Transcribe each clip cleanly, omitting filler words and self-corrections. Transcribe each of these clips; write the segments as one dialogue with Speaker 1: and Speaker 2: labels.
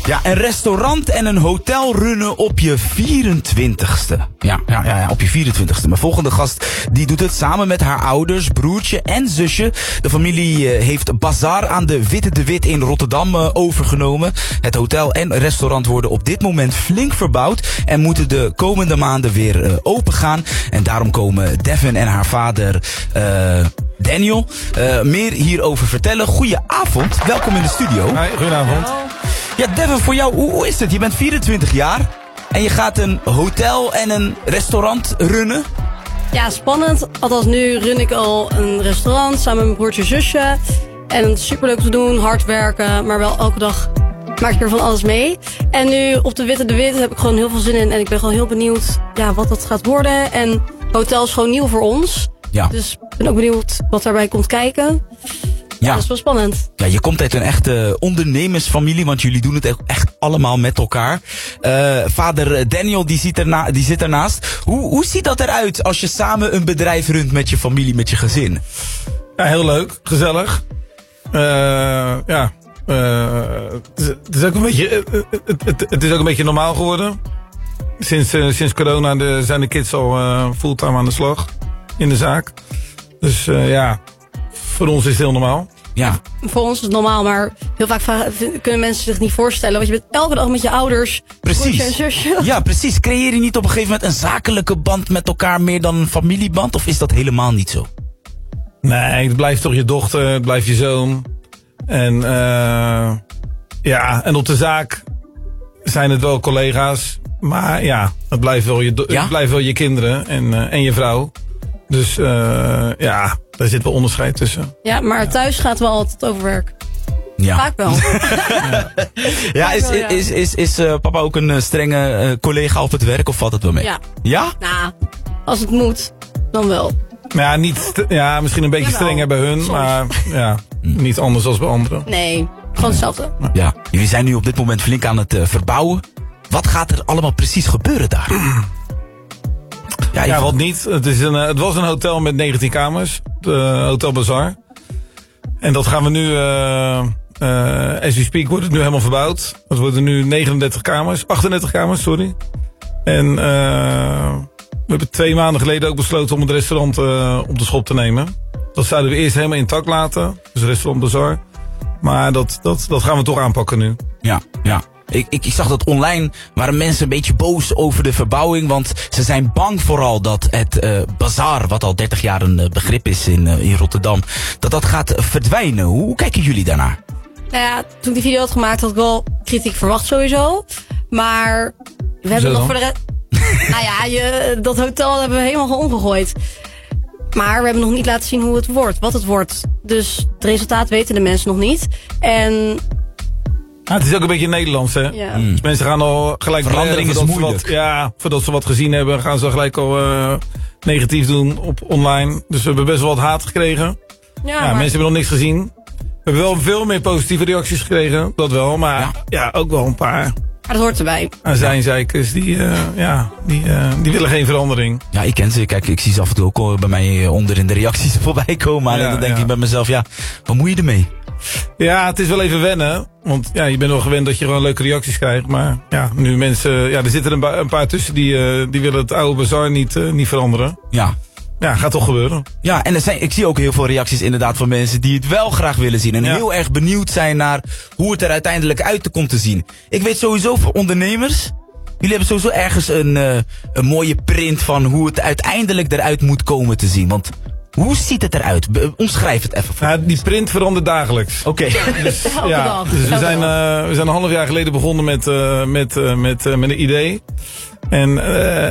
Speaker 1: Ja, een restaurant en een hotel runnen op je 24ste. Ja, op je 24ste. Mijn volgende gast die doet het samen met haar ouders, broertje en zusje. De familie heeft Bazaar aan de Witte de Wit in Rotterdam overgenomen. Het hotel en restaurant worden op dit moment flink verbouwd en moeten de komende maanden weer open gaan. En daarom komen Devin en haar vader Daniel meer hierover vertellen. Goedenavond, welkom in de studio.
Speaker 2: Hoi, goedenavond.
Speaker 1: Ja, Devin, voor jou, hoe is het? Je bent 24 jaar en je gaat een hotel en een restaurant runnen.
Speaker 3: Ja, spannend. Althans, nu run ik al een restaurant samen met mijn broertje en zusje. En het is superleuk te doen, hard werken, maar wel elke dag maak ik er van alles mee. En nu op de Witte de Wit heb ik gewoon heel veel zin in. En ik ben gewoon heel benieuwd wat dat gaat worden. En hotel is gewoon nieuw voor ons.
Speaker 1: Ja.
Speaker 3: Dus ik ben ook benieuwd wat daarbij komt kijken. Ja, dat is wel spannend.
Speaker 1: Ja, je komt uit een echte ondernemersfamilie, want jullie doen het echt allemaal met elkaar. Vader Daniel, die zit ernaast. Hoe ziet dat eruit als je samen een bedrijf runt met je familie, met je gezin?
Speaker 2: Ja, heel leuk. Gezellig. Het is ook een beetje normaal geworden. Sinds corona zijn de kids al fulltime aan de slag in de zaak. Dus voor ons is het heel normaal.
Speaker 1: Ja.
Speaker 3: Voor ons is het normaal, maar heel vaak kunnen mensen zich niet voorstellen. Want je bent elke dag met je ouders, broertje en zusje.
Speaker 1: Ja, precies. Creëer je niet op een gegeven moment een zakelijke band met elkaar meer dan een familieband? Of is dat helemaal niet zo?
Speaker 2: Nee, het blijft toch je dochter, het blijft je zoon. En en op de zaak zijn het wel collega's. Maar ja, het blijft wel je kinderen en je vrouw. Dus daar zit wel onderscheid tussen.
Speaker 3: Ja, maar thuis gaat wel altijd over werk.
Speaker 1: Ja.
Speaker 3: Vaak wel.
Speaker 1: Is papa ook een strenge collega op het werk of valt het wel mee?
Speaker 3: Ja.
Speaker 1: Ja?
Speaker 3: Nou, als het moet, dan wel.
Speaker 2: Ja, misschien een beetje strenger bij hun, soms. Maar niet anders dan bij anderen.
Speaker 3: Nee, gewoon hetzelfde.
Speaker 1: Ja, jullie zijn nu op dit moment flink aan het verbouwen. Wat gaat er allemaal precies gebeuren daar?
Speaker 2: Wat niet. Het was een hotel met 19 kamers. Hotel Bazaar. En dat gaan we nu, as we speak, wordt het nu helemaal verbouwd. Het worden nu 38 kamers, sorry. En we hebben 2 maanden geleden ook besloten om het restaurant op de schop te nemen. Dat zouden we eerst helemaal intact laten. Dus restaurant Bazaar. Maar dat gaan we toch aanpakken nu.
Speaker 1: Ja. Ik zag dat online waren mensen een beetje boos over de verbouwing. Want ze zijn bang vooral dat het Bazaar, wat al 30 jaar een begrip is in Rotterdam, dat gaat verdwijnen. Hoe kijken jullie daarnaar?
Speaker 3: Nou ja, toen ik die video had gemaakt had ik wel kritiek verwacht sowieso. Maar we hebben nog voor de rest... dat hotel hebben we helemaal omgegooid. Maar we hebben nog niet laten zien hoe het wordt, wat het wordt. Dus het resultaat weten de mensen nog niet. En...
Speaker 2: het is ook een beetje Nederlands, hè?
Speaker 3: Ja.
Speaker 2: Dus mensen gaan al gelijk...
Speaker 1: Verandering is moeilijk.
Speaker 2: Voordat ze wat gezien hebben, gaan ze gelijk al negatief doen op online. Dus we hebben best wel wat haat gekregen. Ja, mensen hebben nog niks gezien. We hebben wel veel meer positieve reacties gekregen, dat wel. Maar ook wel een paar...
Speaker 3: Maar dat hoort erbij.
Speaker 2: Azijnzeikers, die willen geen verandering.
Speaker 1: Ja, ik ken ze. Kijk, ik zie ze af en toe ook al bij mij onder in de reacties voorbij komen. En dan denk ik bij mezelf, wat moet je ermee?
Speaker 2: Ja, het is wel even wennen. Want je bent wel gewend dat je gewoon leuke reacties krijgt. Maar nu mensen... er zitten een paar tussen die willen het oude Bazaar niet veranderen. Ja. Ja, gaat toch gebeuren.
Speaker 1: Ja, en ik zie ook heel veel reacties inderdaad van mensen die het wel graag willen zien. En heel erg benieuwd zijn naar hoe het er uiteindelijk uit komt te zien. Ik weet sowieso voor ondernemers, jullie hebben sowieso ergens een mooie print van hoe het uiteindelijk eruit moet komen te zien. Want hoe ziet het eruit? Omschrijf het even voor
Speaker 2: die print verandert dagelijks.
Speaker 1: Oké.
Speaker 2: Dus we zijn een half jaar geleden begonnen met een idee. En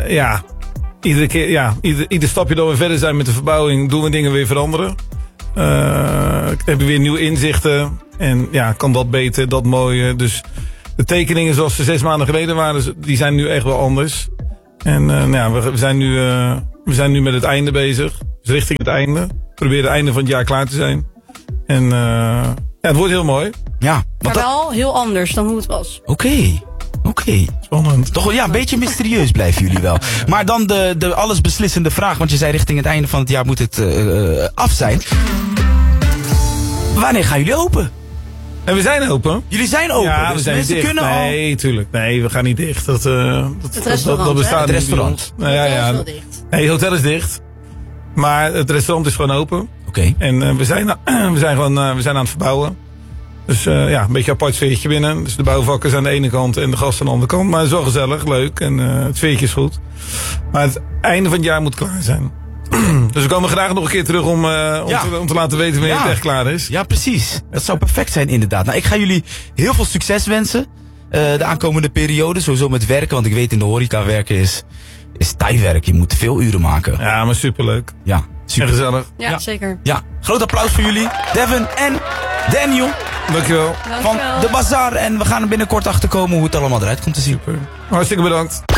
Speaker 2: iedere keer, ieder stapje dat we verder zijn met de verbouwing, doen we dingen weer veranderen. Hebben we weer nieuwe inzichten. En kan dat beter, dat mooier. Dus de tekeningen zoals ze 6 maanden geleden waren, die zijn nu echt wel anders. En we zijn nu met het einde bezig. Dus richting het einde. Proberen het einde van het jaar klaar te zijn. En het wordt heel mooi.
Speaker 1: Ja,
Speaker 3: maar wel heel anders dan hoe het was.
Speaker 1: Oké.
Speaker 2: Spannend.
Speaker 1: Toch een beetje mysterieus blijven jullie wel. Maar dan de allesbeslissende vraag, want je zei richting het einde van het jaar moet het af zijn. Wanneer gaan jullie open?
Speaker 2: En we zijn open.
Speaker 1: Jullie zijn open,
Speaker 2: Ja,
Speaker 1: dus
Speaker 2: we zijn
Speaker 1: mensen
Speaker 2: dicht.
Speaker 1: kunnen al...
Speaker 2: Nee, tuurlijk. Nee, we gaan niet dicht. Dat
Speaker 3: restaurant,
Speaker 2: bestaat
Speaker 1: Het
Speaker 2: niet.
Speaker 1: restaurant.
Speaker 2: Nou, ja,
Speaker 3: Dat is
Speaker 2: ja.
Speaker 3: wel dicht.
Speaker 2: Nee, het hotel is dicht. Maar het restaurant is gewoon open.
Speaker 1: Oké.
Speaker 2: En we zijn aan het verbouwen. Dus ja, een beetje een apart sfeertje binnen. Dus de bouwvakkers aan de ene kant en de gasten aan de andere kant. Maar het is wel gezellig, leuk en het sfeertje is goed. Maar het einde van het jaar moet klaar zijn. Dus we komen graag nog een keer terug om te laten weten wanneer het echt klaar is.
Speaker 1: Ja, precies. Dat zou perfect zijn inderdaad. Nou, ik ga jullie heel veel succes wensen. De aankomende periode, sowieso met werken. Want ik weet in de horeca werken is tijwerk. Je moet veel uren maken.
Speaker 2: Ja, maar superleuk.
Speaker 1: Ja,
Speaker 2: En
Speaker 1: super.
Speaker 2: gezellig.
Speaker 3: Ja, zeker.
Speaker 1: Ja, groot applaus voor jullie. Devin en Daniel
Speaker 2: Dankjewel.
Speaker 1: van de Bazaar. En we gaan er binnenkort achter komen hoe het allemaal eruit komt te zien.
Speaker 2: Hartstikke bedankt.